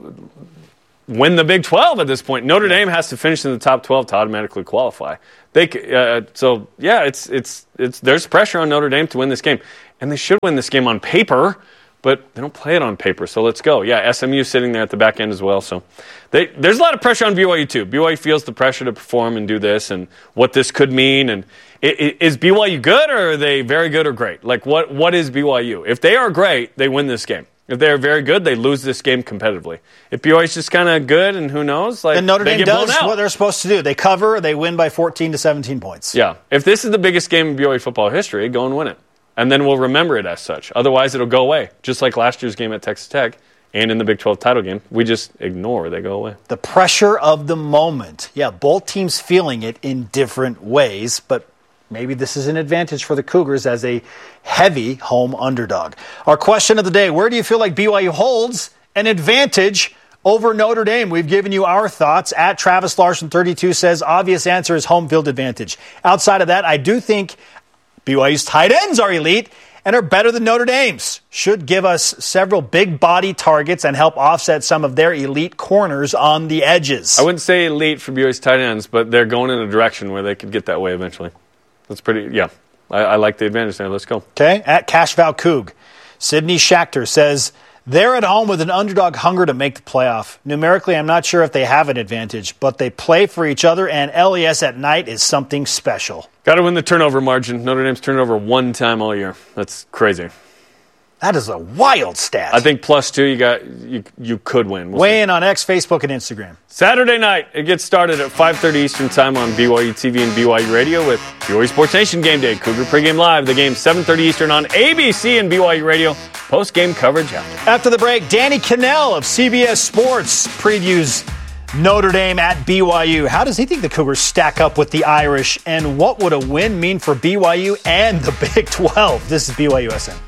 win the Big twelve at this point. Notre Dame has to finish in the top twelve to automatically qualify. They uh, so yeah, it's it's it's there's pressure on Notre Dame to win this game, and they should win this game on paper. But they don't play it on paper, so let's go. Yeah, S M U sitting there at the back end as well. So they, there's a lot of pressure on B Y U, too. B Y U feels the pressure to perform and do this and what this could mean. And it, it, is B Y U good or are they very good or great? Like, what what is B Y U? If they are great, they win this game. If they are very good, they lose this game competitively. If B Y U is just kind of good and who knows, like, then Notre Dame they get blown does out. what they're supposed to do. They cover, they win by fourteen to seventeen points. Yeah. If this is the biggest game in B Y U football history, go and win it. And then we'll remember it as such. Otherwise, it'll go away. Just like last year's game at Texas Tech and in the Big twelve title game. We just ignore. They go away. The pressure of the moment. Yeah, both teams feeling it in different ways, but maybe this is an advantage for the Cougars as a heavy home underdog. Our question of the day, where do you feel like B Y U holds an advantage over Notre Dame? We've given you our thoughts. At Travis Larson thirty-two says, obvious answer is home field advantage. Outside of that, I do think B Y U's tight ends are elite and are better than Notre Dame's. Should give us several big body targets and help offset some of their elite corners on the edges. I wouldn't say elite for B Y U's tight ends, but they're going in a direction where they could get that way eventually. That's pretty, yeah. I, I like the advantage there. Let's go. Okay, at Cash Val Coug, Sydney Schachter says, they're at home with an underdog hunger to make the playoff. Numerically, I'm not sure if they have an advantage, but they play for each other, and L E S at night is something special. Got to win the turnover margin. Notre Dame's turned over one time all year. That's crazy. That is a wild stat. I think plus two, you got you you could win. We'll Weigh see. in on X, Facebook, and Instagram. Saturday night, it gets started at five thirty Eastern Time on B Y U T V and B Y U Radio with B Y U Sports Nation Game Day. Cougar pregame live. The game seven thirty Eastern on A B C and B Y U Radio. Post-game coverage after. After the break, Danny Cannell of C B S Sports previews Notre Dame at B Y U. How does he think the Cougars stack up with the Irish, and what would a win mean for B Y U and the Big twelve? This is B Y U S N.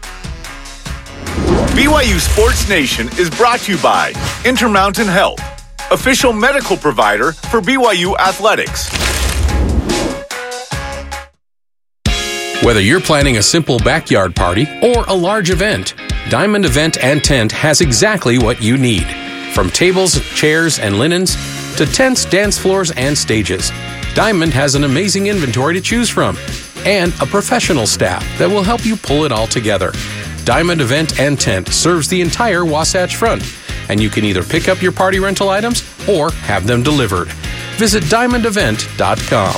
B Y U Sports Nation is brought to you by Intermountain Health, official medical provider for B Y U Athletics. Whether you're planning a simple backyard party or a large event, Diamond Event and Tent has exactly what you need. From tables, chairs, and linens to tents, dance floors, and stages, Diamond has an amazing inventory to choose from and a professional staff that will help you pull it all together. Diamond Event and Tent serves the entire Wasatch Front, and you can either pick up your party rental items or have them delivered. Visit diamond event dot com.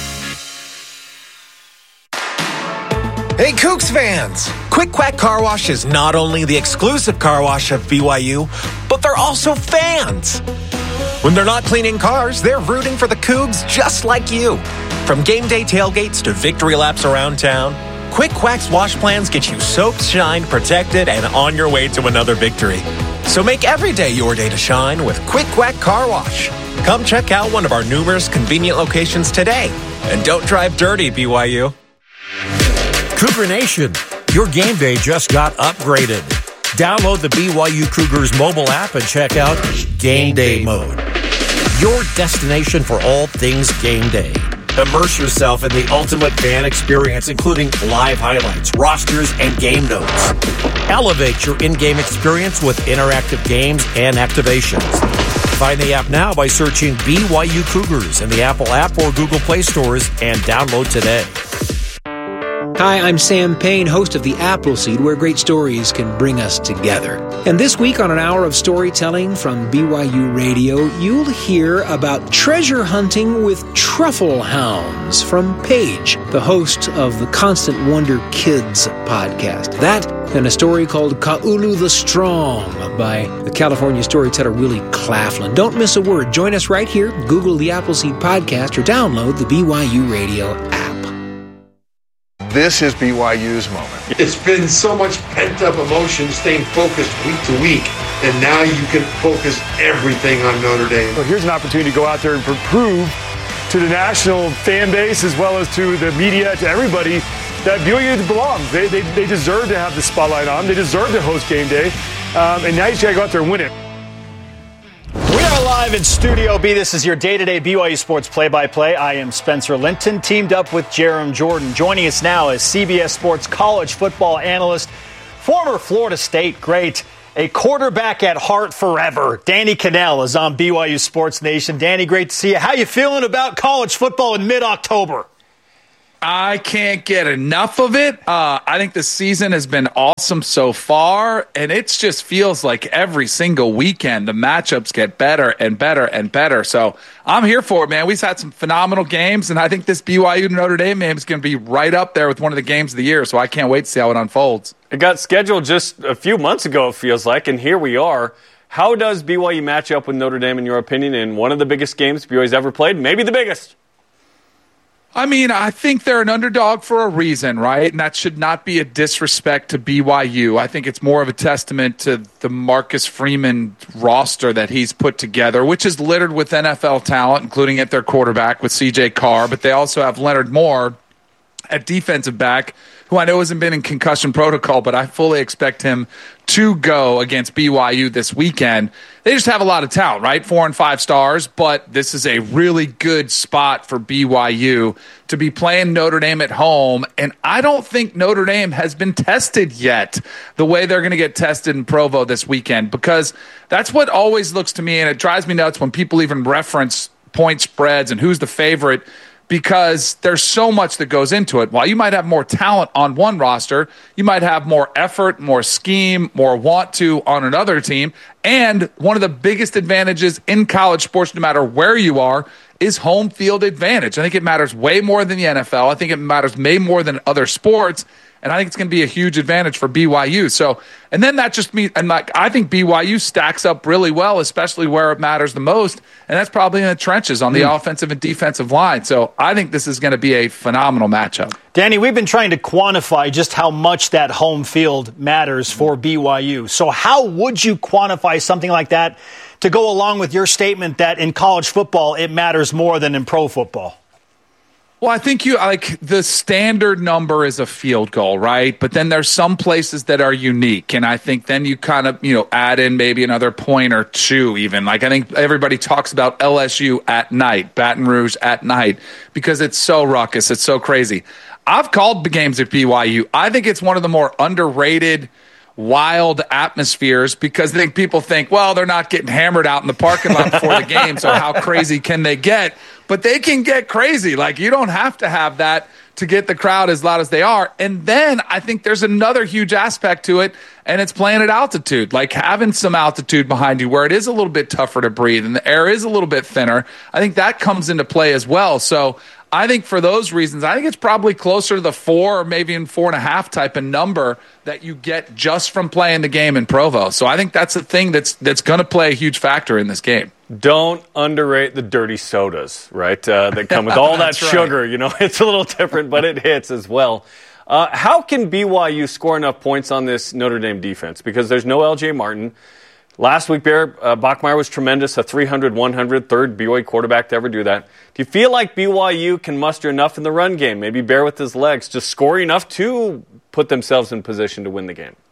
Hey, Cougs fans! Quick Quack Car Wash is not only the exclusive car wash of B Y U, but they're also fans. When they're not cleaning cars, they're rooting for the Cougs just like you. From game day tailgates to victory laps around town, Quick Quack's wash plans get you soaked, shined, protected, and on your way to another victory. So make every day your day to shine with Quick Quack Car Wash. Come check out one of our numerous convenient locations today. And don't drive dirty, B Y U. Cougar Nation, your game day just got upgraded. Download the B Y U Cougars mobile app and check out Game Day Mode, your destination for all things game day. Immerse yourself in the ultimate fan experience, including live highlights, rosters, and game notes. Elevate your in-game experience with interactive games and activations. Find the app now by searching B Y U Cougars in the Apple app or Google Play stores and download today. Hi, I'm Sam Payne, host of The Appleseed, where great stories can bring us together. And this week on an hour of storytelling from B Y U Radio, you'll hear about treasure hunting with truffle hounds from Paige, the host of the Constant Wonder Kids podcast. That and a story called Ka'ulu the Strong by the California storyteller Willie Claflin. Don't miss a word. Join us right here. Google The Appleseed podcast or download the B Y U Radio app. This is B Y U's moment. It's been so much pent-up emotion staying focused week to week, and now you can focus everything on Notre Dame. Well, here's an opportunity to go out there and prove to the national fan base as well as to the media, to everybody, that B Y U belongs. They, they, they deserve to have the spotlight on. They deserve to host game day. Um, and now you just got to go out there and win it. We are live in Studio B. This is your day-to-day B Y U Sports play-by-play. I am Spencer Linton, teamed up with Jerem Jordan. Joining us now is C B S Sports college football analyst, former Florida State great, a quarterback at heart forever. Danny Kanell is on B Y U Sports Nation. Danny, great to see you. How you feeling about college football in mid-October? I can't get enough of it. Uh, I think the season has been awesome so far, and it just feels like every single weekend the matchups get better and better and better. So I'm here for it, man. We've had some phenomenal games, and I think this B Y U Notre Dame game is going to be right up there with one of the games of the year, so I can't wait to see how it unfolds. It got scheduled just a few months ago, it feels like, and here we are. How does B Y U match up with Notre Dame, in your opinion, in one of the biggest games B Y U's ever played? Maybe the biggest. I mean, I think they're an underdog for a reason, right? And that should not be a disrespect to B Y U. I think it's more of a testament to the Marcus Freeman roster that he's put together, which is littered with N F L talent, including at their quarterback with C J Carr. But they also have Leonard Moore at defensive back, who I know hasn't been in concussion protocol, but I fully expect him to go against B Y U this weekend. They just have a lot of talent, right? Four and five stars, but this is a really good spot for B Y U to be playing Notre Dame at home, and I don't think Notre Dame has been tested yet the way they're going to get tested in Provo this weekend, because that's what always looks to me, and it drives me nuts when people even reference point spreads and who's the favorite, because there's so much that goes into it. While you might have more talent on one roster, you might have more effort, more scheme, more want to on another team. And one of the biggest advantages in college sports, no matter where you are, is home field advantage. I think it matters way more than the N F L. I think it matters way more than other sports. And I think it's going to be a huge advantage for B Y U. So, and then that just means, and like, I think B Y U stacks up really well, especially where it matters the most. And that's probably in the trenches on the mm. offensive and defensive line. So I think this is going to be a phenomenal matchup. Danny, we've been trying to quantify just how much that home field matters for B Y U. So how would you quantify something like that to go along with your statement that in college football, it matters more than in pro football? Well, I think you like the standard number is a field goal, right? But then there's some places that are unique. And I think then you kind of, you know, add in maybe another point or two even. Like I think everybody talks about L S U at night, Baton Rouge at night, because it's so ruckus. It's so crazy. I've called the games at B Y U. I think it's one of the more underrated, wild atmospheres, because I think people think, well, they're not getting hammered out in the parking lot before the game, so how crazy can they get? But they can get crazy. Like, you don't have to have that to get the crowd as loud as they are. And then I think there's another huge aspect to it, and it's playing at altitude, like having some altitude behind you where it is a little bit tougher to breathe and the air is a little bit thinner. I think that comes into play as well. So I think for those reasons, I think it's probably closer to the four or maybe in four and a half type of number that you get just from playing the game in Provo. So I think that's the thing that's that's going to play a huge factor in this game. Don't underrate the dirty sodas, right? Uh, that come with all that sugar. Right. You know, it's a little different, but it hits as well. Uh, how can B Y U score enough points on this Notre Dame defense? Because there's no L J Martin. Last week, Bear, uh, Bachmeier was tremendous, a three hundred one hundred, third B Y U quarterback to ever do that. Do you feel like B Y U can muster enough in the run game, maybe Bear with his legs, just score enough to put themselves in position to win the game?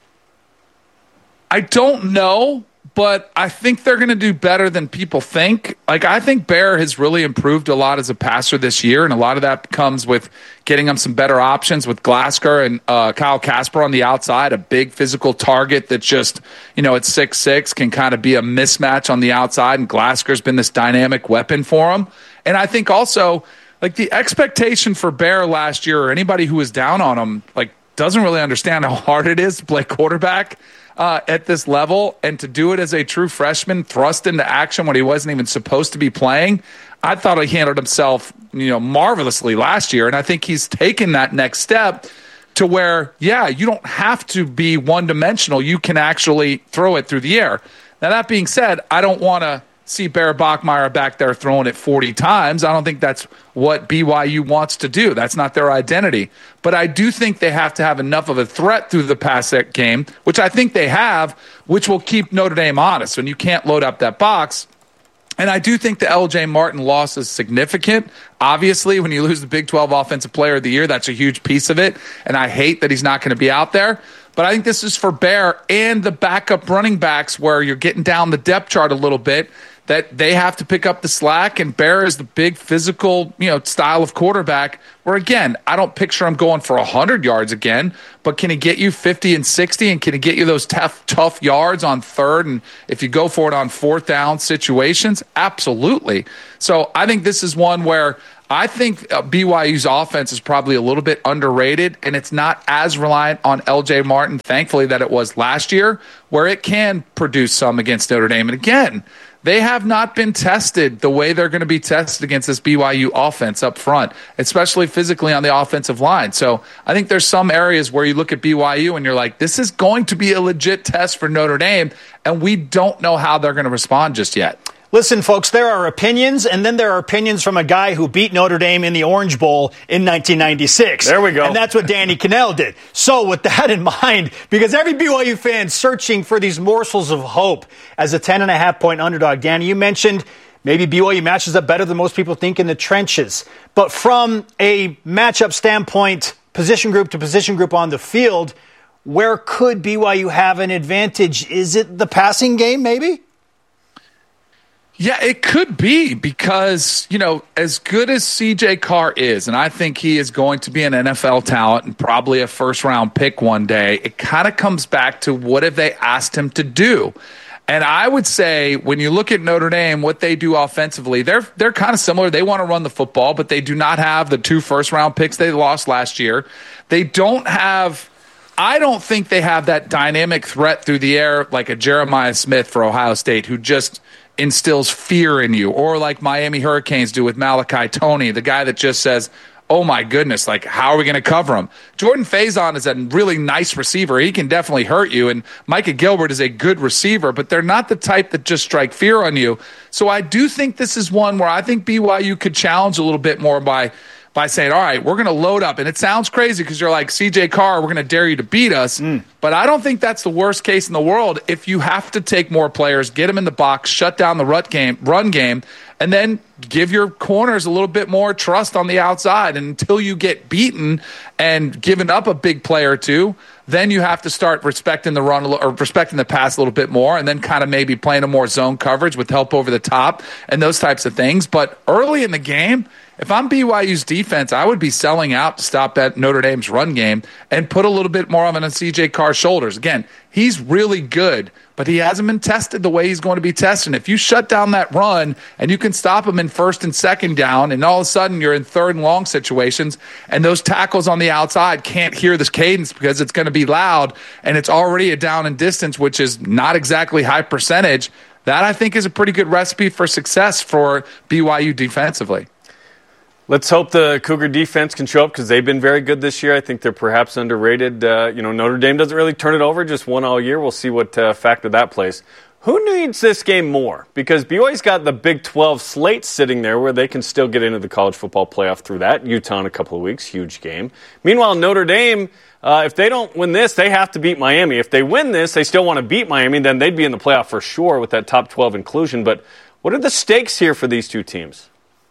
I don't know, but I think they're going to do better than people think. Like, I think Bear has really improved a lot as a passer this year, and a lot of that comes with getting him some better options with Glasgow and uh, Kyle Casper on the outside, a big physical target that just, you know, at six six can kind of be a mismatch on the outside, and Glasgow's been this dynamic weapon for him. And I think also, like, the expectation for Bear last year, or anybody who was down on him, like, doesn't really understand how hard it is to play quarterback uh, at this level, and to do it as a true freshman, thrust into action when he wasn't even supposed to be playing. I thought he handled himself, you know, marvelously last year, and I think he's taken that next step to where, yeah, you don't have to be one-dimensional. You can actually throw it through the air. Now, that being said, I don't want to see Bear Bachmeier back there throwing it forty times. I don't think that's what B Y U wants to do. That's not their identity. But I do think they have to have enough of a threat through the pass game, which I think they have, which will keep Notre Dame honest. And you can't load up that box. And I do think the L J Martin loss is significant. Obviously, when you lose the Big twelve Offensive Player of the Year, that's a huge piece of it. And I hate that he's not going to be out there. But I think this is for Bear and the backup running backs, where you're getting down the depth chart a little bit, that they have to pick up the slack, and Bear is the big physical, you know, style of quarterback where, again, I don't picture him going for one hundred yards again, but can he get you fifty and sixty, and can he get you those tough, tough yards on third, and if you go for it on fourth down situations? Absolutely. So I think this is one where I think uh, B Y U's offense is probably a little bit underrated, and it's not as reliant on L J Martin, thankfully, that it was last year, where it can produce some against Notre Dame. And again, they have not been tested the way they're going to be tested against this B Y U offense up front, especially physically on the offensive line. So I think there's some areas where you look at B Y U and you're like, this is going to be a legit test for Notre Dame, and we don't know how they're going to respond just yet. Listen, folks, there are opinions, and then there are opinions from a guy who beat Notre Dame in the Orange Bowl in nineteen ninety-six. There we go. And that's what Danny Cannell did. So with that in mind, because every B Y U fan searching for these morsels of hope as a ten and a half point underdog, Danny, you mentioned maybe B Y U matches up better than most people think in the trenches. But from a matchup standpoint, position group to position group on the field, where could B Y U have an advantage? Is it the passing game, maybe? Yeah, it could be because, you know, as good as C J Carr is, and I think he is going to be an N F L talent and probably a first-round pick one day, it kind of comes back to what have they asked him to do. And I would say when you look at Notre Dame, what they do offensively, they're they're kind of similar. They want to run the football, but they do not have the two first-round picks they lost last year. They don't have – I don't think they have that dynamic threat through the air like a Jeremiah Smith for Ohio State who just – instills fear in you, or like Miami Hurricanes do with Malachi Toney, the guy that just says, oh my goodness, like how are we going to cover him? Jordan Faison is a really nice receiver. He can definitely hurt you, and Micah Gilbert is a good receiver, but they're not the type that just strike fear on you. So I do think this is one where I think B Y U could challenge a little bit more by by saying, all right, we're going to load up. And it sounds crazy because you're like, C J Carr, we're going to dare you to beat us. Mm. But I don't think that's the worst case in the world if you have to take more players, get them in the box, shut down the rut game, run game, and then give your corners a little bit more trust on the outside. And until you get beaten and given up a big play or two, then you have to start respecting the run or respecting the pass a little bit more, and then kind of maybe playing a more zone coverage with help over the top and those types of things. But early in the game, if I'm B Y U's defense, I would be selling out to stop that Notre Dame's run game and put a little bit more of it on C J Carr's shoulders. Again, he's really good, but he hasn't been tested the way he's going to be tested. If you shut down that run and you can stop him in first and second down, and all of a sudden you're in third and long situations, and those tackles on the outside can't hear this cadence because it's going to be loud, and it's already a down and distance, which is not exactly high percentage, that I think is a pretty good recipe for success for B Y U defensively. Let's hope the Cougar defense can show up because they've been very good this year. I think they're perhaps underrated. Uh, you know, Notre Dame doesn't really turn it over, just won all year. We'll see what uh, factor that plays. Who needs this game more? Because B Y U's got the Big twelve slate sitting there where they can still get into the college football playoff through that. Utah in a couple of weeks, huge game. Meanwhile, Notre Dame, uh, if they don't win this, they have to beat Miami. If they win this, they still want to beat Miami, then they'd be in the playoff for sure with that top twelve inclusion. But what are the stakes here for these two teams?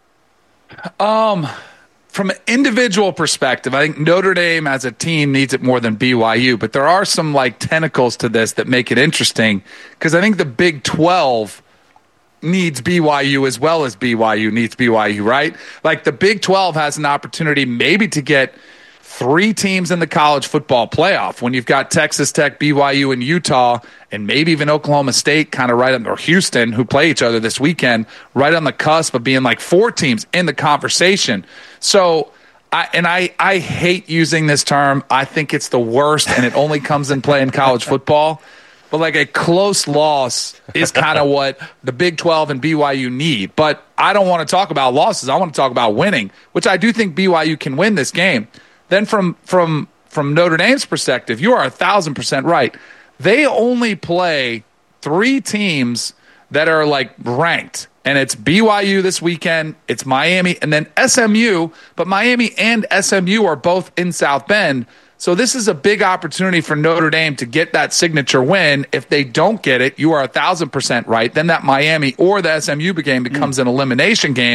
Um, from an individual perspective, I think Notre Dame as a team needs it more than B Y U, but there are some like tentacles to this that make it interesting because I think the Big twelve needs B Y U as well as B Y U needs B Y U, right? Like the Big twelve has an opportunity maybe to get three teams in the college football playoff when you've got Texas Tech, B Y U, and Utah, and maybe even Oklahoma State kind of right on, or Houston, who play each other this weekend, right on the cusp of being like four teams in the conversation. So, I, and I, I hate using this term. I think it's the worst, and it only comes in play in college football. But like a close loss is kind of what the Big twelve and B Y U need. But I don't want to talk about losses. I want to talk about winning, which I do think B Y U can win this game. Then from from from Notre Dame's perspective, you are a thousand percent right. They only play three teams that are like ranked, and it's B Y U this weekend, it's Miami, and then S M U. But Miami and S M U are both in South Bend, so this is a big opportunity for Notre Dame to get that signature win. If they don't get it, you are a thousand percent right. Then that Miami or the S M U game becomes mm. an elimination game.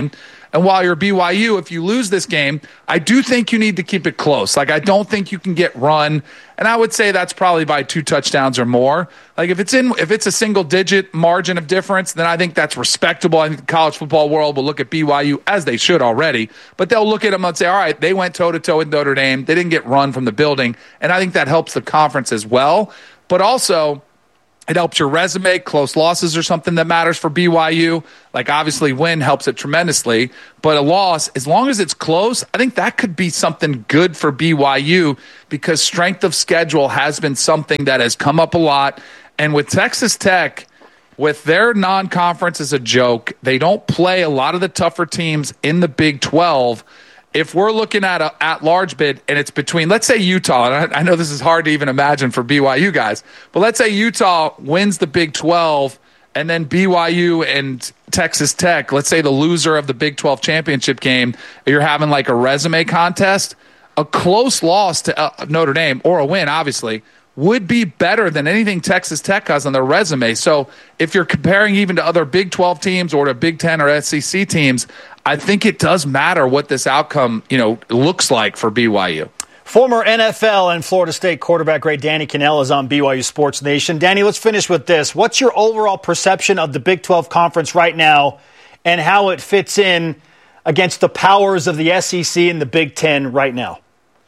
And while you're B Y U, if you lose this game, I do think you need to keep it close. Like, I don't think you can get run. And I would say that's probably by two touchdowns or more. Like, if it's in, if it's a single digit margin of difference, then I think that's respectable. I think the college football world will look at B Y U, as they should already, but they'll look at them and say, all right, they went toe to toe with Notre Dame. They didn't get run from the building. And I think that helps the conference as well. But also, it helps your resume. Close losses are something that matters for B Y U. Like, obviously, win helps it tremendously. But a loss, as long as it's close, I think that could be something good for B Y U, because strength of schedule has been something that has come up a lot. And with Texas Tech, with their non-conference as a joke, they don't play a lot of the tougher teams in the Big twelve. If we're looking at a at-large bid and it's between, let's say Utah, and I, I know this is hard to even imagine for B Y U guys, but let's say Utah wins the Big twelve and then B Y U and Texas Tech, let's say the loser of the Big twelve championship game, you're having like a resume contest, a close loss to uh, Notre Dame, or a win, obviously, would be better than anything Texas Tech has on their resume. So if you're comparing even to other Big twelve teams or to Big ten or S E C teams, I think it does matter what this outcome, you know, looks like for B Y U. Former N F L and Florida State quarterback great Danny Kanell is on B Y U Sports Nation. Danny, let's finish with this. What's your overall perception of the Big twelve Conference right now and how it fits in against the powers of the S E C and the Big Ten right now?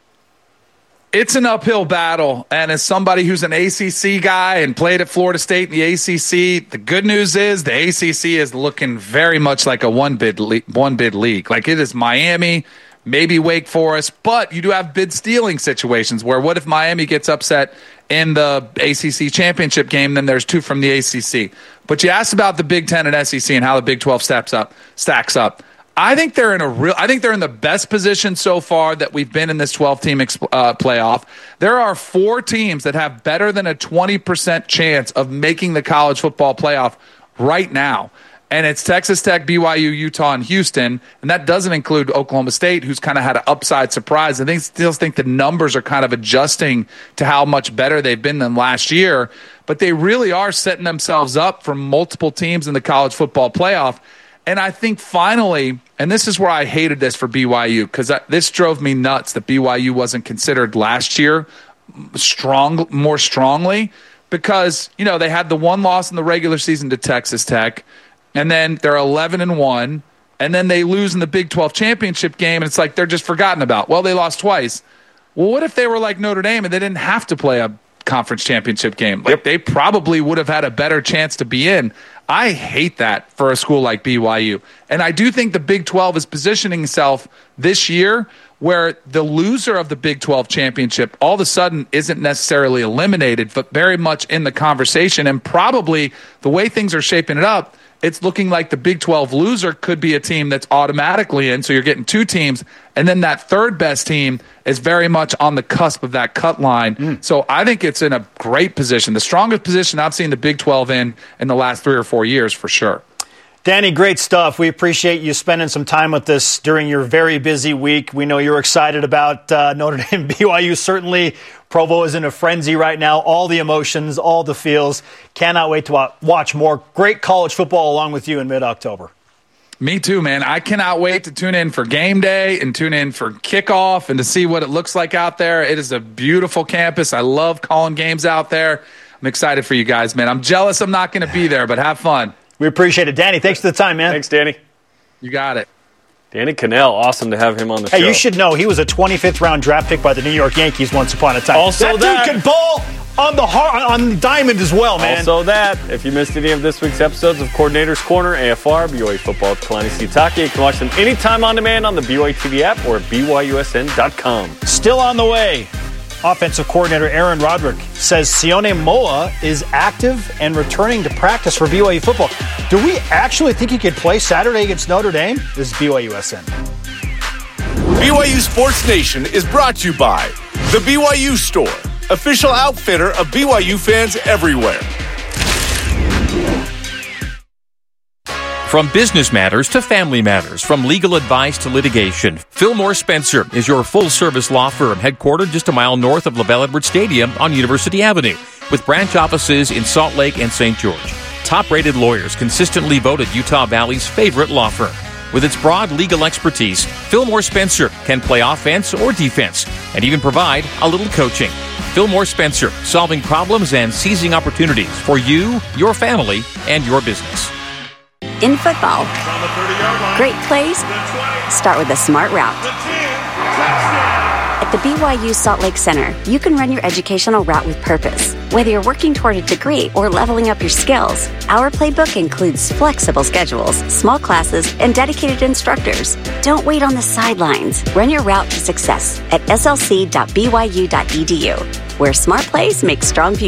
It's an uphill battle, and as somebody who's an A C C guy and played at Florida State in the A C C, the good news is the A C C is looking very much like a one-bid le- one-bid league. Like, it is Miami, maybe Wake Forest, but you do have bid stealing situations where what if Miami gets upset in the A C C championship game, then there's two from the A C C. But you asked about the Big Ten and S E C and how the Big twelve steps up, stacks up. I think they're in a real. I think they're in the best position so far that we've been in this twelve-team exp- uh, playoff. There are four teams that have better than a twenty percent chance of making the college football playoff right now, and it's Texas Tech, B Y U, Utah, and Houston, and that doesn't include Oklahoma State, who's kind of had an upside surprise. I think still think the numbers are kind of adjusting to how much better they've been than last year, but they really are setting themselves up for multiple teams in the college football playoff. And I think finally, and this is where I hated this for B Y U, because this drove me nuts that B Y U wasn't considered last year strong, more strongly, because, you know, they had the one loss in the regular season to Texas Tech, and then they're eleven and one, and then they lose in the Big twelve championship game, and it's like they're just forgotten about. Well, they lost twice. Well, what if they were like Notre Dame and they didn't have to play a conference championship game? Like, yep. They probably would have had a better chance to be in. I hate that for a school like B Y U. And I do think the Big twelve is positioning itself this year where the loser of the Big twelve championship all of a sudden isn't necessarily eliminated, but very much in the conversation. And probably the way things are shaping it up, it's looking like the Big twelve loser could be a team that's automatically in. So you're getting two teams. And then that third best team is very much on the cusp of that cut line. Mm. So I think it's in a great position. The strongest position I've seen the Big twelve in in the last three or four years for sure. Danny, great stuff. We appreciate you spending some time with us during your very busy week. We know you're excited about uh, Notre Dame, B Y U. Certainly, Provo is in a frenzy right now. All the emotions, all the feels. Cannot wait to watch more great college football along with you in mid-October. Me too, man. I cannot wait to tune in for game day and tune in for kickoff and to see what it looks like out there. It is a beautiful campus. I love calling games out there. I'm excited for you guys, man. I'm jealous I'm not going to be there, but have fun. We appreciate it. Danny, thanks for the time, man. Thanks, Danny. You got it. Danny Kanell, awesome to have him on the hey, show. Hey, you should know he was a twenty-fifth round draft pick by the New York Yankees once upon a time. Also that, that dude can ball on the heart, on the diamond as well, man. Also that, if you missed any of this week's episodes of Coordinator's Corner, A F R, B Y U Football with Kalani Sitake, you can watch them anytime on demand on the B Y U T V app or at B Y U S N dot com. Still on the way. Offensive coordinator Aaron Roderick says Sione Moa is active and returning to practice for B Y U football. Do we actually think he could play Saturday against Notre Dame? This is B Y U S N. B Y U Sports Nation is brought to you by The B Y U Store, official outfitter of B Y U fans everywhere. From business matters to family matters, from legal advice to litigation, Fillmore Spencer is your full-service law firm headquartered just a mile north of LaBelle Edwards Stadium on University Avenue, with branch offices in Salt Lake and Saint George. Top-rated lawyers consistently voted Utah Valley's favorite law firm. With its broad legal expertise, Fillmore Spencer can play offense or defense and even provide a little coaching. Fillmore Spencer, solving problems and seizing opportunities for you, your family, and your business. In football, great plays start with a smart route. At the B Y U Salt Lake Center, you can run your educational route with purpose. Whether you're working toward a degree or leveling up your skills, our playbook includes flexible schedules, small classes, and dedicated instructors. Don't wait on the sidelines. Run your route to success at s l c dot b y u dot e d u, where smart plays make strong people.